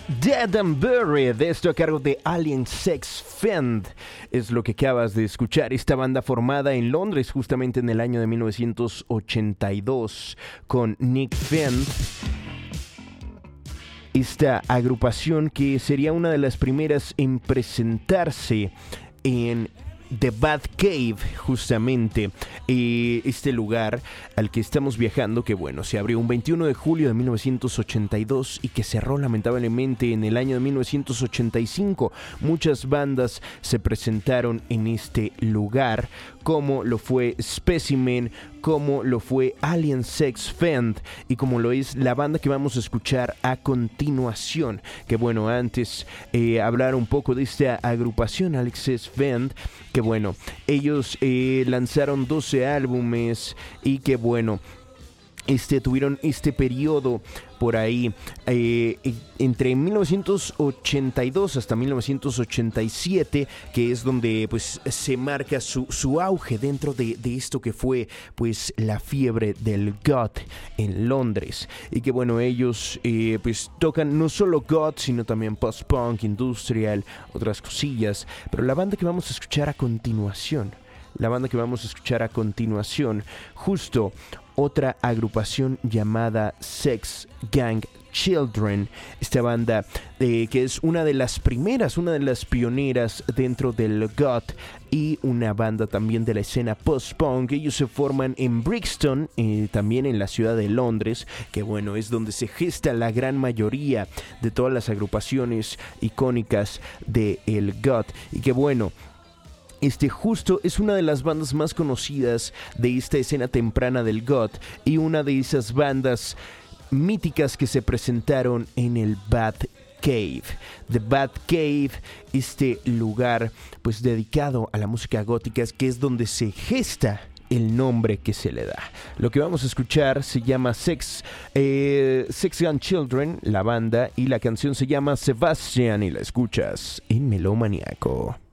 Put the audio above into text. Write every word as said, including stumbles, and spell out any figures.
Dead and Buried, esto a cargo de Alien Sex Fend, es lo que acabas de escuchar. Esta banda formada en Londres justamente en el año de mil novecientos ochenta y dos con Nick Fend. Esta agrupación que sería una de las primeras en presentarse en The Bat Cave, justamente eh, este lugar al que estamos viajando, que bueno, se abrió un veintiuno de julio de mil novecientos ochenta y dos y que cerró lamentablemente en el año de mil novecientos ochenta y cinco. Muchas bandas se presentaron en este lugar, como lo fue Specimen, como lo fue Alien Sex Fend y como lo es la banda que vamos a escuchar a continuación. Que bueno, antes eh, hablar un poco de esta agrupación, Alien Sex Fend, que bueno, ellos eh, lanzaron doce álbumes y que bueno, Este, tuvieron este periodo por ahí eh, entre mil novecientos ochenta y dos hasta mil novecientos ochenta y siete, que es donde pues se marca su, su auge dentro de, de esto que fue pues la fiebre del goth en Londres. Y que bueno, ellos eh, pues tocan no solo goth, sino también post-punk, industrial, otras cosillas. Pero la banda que vamos a escuchar a continuación, la banda que vamos a escuchar a continuación, justo otra agrupación llamada Sex Gang Children, esta banda eh, que es una de las primeras, una de las pioneras dentro del goth y una banda también de la escena post-punk. Ellos se forman en Brixton, eh, también en la ciudad de Londres, que bueno, es donde se gesta la gran mayoría de todas las agrupaciones icónicas del goth. Y que bueno, Este justo es una de las bandas más conocidas de esta escena temprana del goth y una de esas bandas míticas que se presentaron en el Bat Cave. The Bat Cave, este lugar pues dedicado a la música gótica, que es donde se gesta el nombre que se le da. Lo que vamos a escuchar se llama Sex, eh, Sex Gun Children, la banda, y la canción se llama Sebastian y la escuchas en Melómaniaco.